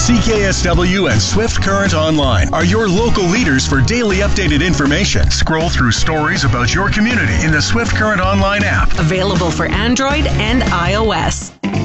CKSW and Swift Current Online are your local leaders for daily updated information. Scroll through stories about your community in the Swift Current Online app. Available for Android and iOS.